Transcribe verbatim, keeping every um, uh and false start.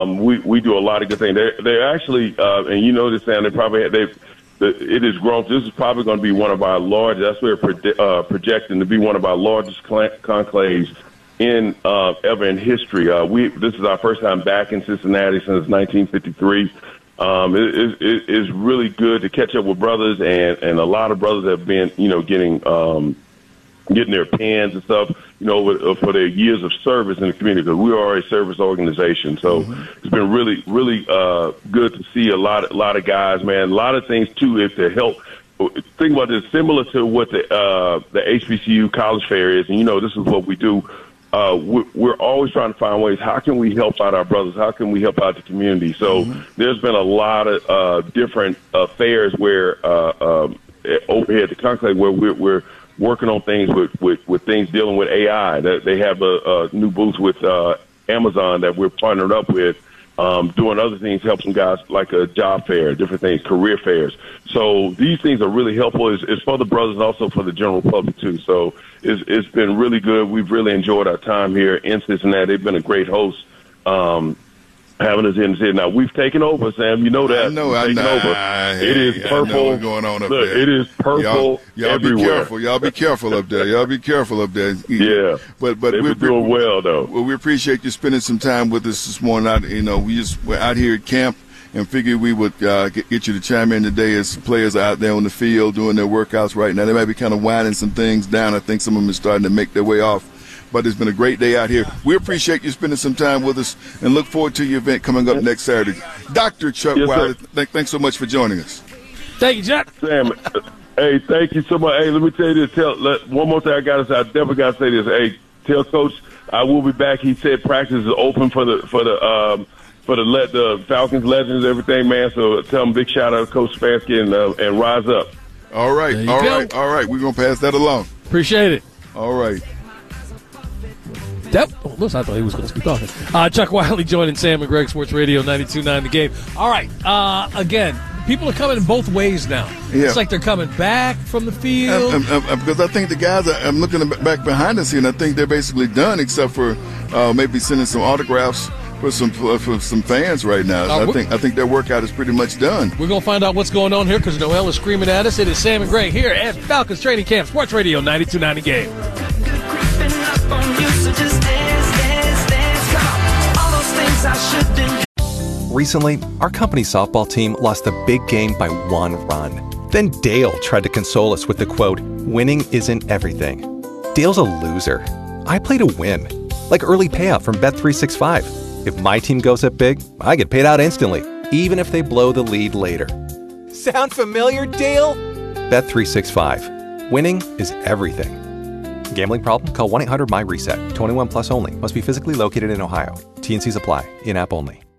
Um, we we do a lot of good things. They they actually, uh, and you know this, Sam. They probably they. It has grown. This is probably going to be one of our largest. That's what we're proje- uh, projecting to be one of our largest conclaves in uh, ever in history. Uh, we this is our first time back in Cincinnati since nineteen fifty-three. Um, it, it, it is really good to catch up with brothers, and, and a lot of brothers have been, you know, getting um, getting their pens and stuff, you know, with, for their years of service in the community, because we are a service organization. So mm-hmm. it's been really, really uh, good to see a lot, a lot of guys, man. A lot of things too, if to help. Think about this, similar to what the uh, the H B C U college fair is, and you know, this is what we do. Uh, we're, we're always trying to find ways. How can we help out our brothers? How can we help out the community? So mm-hmm. there's been a lot of uh, different uh, fairs where uh, um, over here at the conclave where we're, we're working on things with, with, with things dealing with A I. That they have a, a new booth with uh, Amazon that we're partnered up with, um, doing other things, helping guys like a job fair, different things, career fairs. So these things are really helpful. It's, it's for the brothers and also for the general public too. So it's, it's been really good. We've really enjoyed our time here in Cincinnati. They've been a great host. Um, having us in the city. Now, we've taken over, Sam. You know that. I know, I know. Over. Hey, it is purple. I know what's going on up Look, there. It is purple y'all, y'all everywhere. Be careful. Y'all be careful up there. Y'all be careful up there. Yeah. But but They've we're been doing well, though. Well, we appreciate you spending some time with us this morning. Out, you know, we just we're out here at camp and figured we would uh, get, get you to chime in today as players are out there on the field doing their workouts right now. They might be kind of winding some things down. I think some of them are starting to make their way off. But it's been a great day out here. We appreciate you spending some time with us and look forward to your event coming up next Saturday. Doctor Chuck yes, Wiley, th- thanks so much for joining us. Thank you, Chuck. Sam, hey, thank you so much. Hey, let me tell you this. Tell, let, one more thing I got to say. I definitely got to say this. Hey, tell Coach I will be back. He said practice is open for the for the um, for the let the Falcons legends, everything, man. So tell him big shout out to Coach Spassky and uh, and rise up. All right, all go. right, all right. We're gonna pass that along. Appreciate it. All right. That, oh, listen, I thought he was going to keep talking. Uh, Chuck Wiley joining Sam and Greg, Sports Radio ninety-two point nine The Game. All right. Uh, again, people are coming in both ways now. Yeah. It's like they're coming back from the field. Um, um, um, because I think the guys, are, I'm looking back behind us here, and I think they're basically done except for uh, maybe sending some autographs for some for, for some fans right now. Uh, I think I think their workout is pretty much done. We're going to find out what's going on here because Noel is screaming at us. It is Sam and Greg here at Falcons Training Camp, Sports Radio ninety-two point nine The Game. Recently, our company softball team lost a big game by one run. Then Dale tried to console us with the quote, "Winning isn't everything." Dale's a loser. I play to win. Like early payout from Bet three sixty-five. If my team goes up big, I get paid out instantly, even if they blow the lead later. Sound familiar, Dale? Bet three sixty-five. Winning is everything. Gambling problem? Call one eight hundred M Y RESET. twenty-one plus only. Must be physically located in Ohio. T and C's apply. In-app only.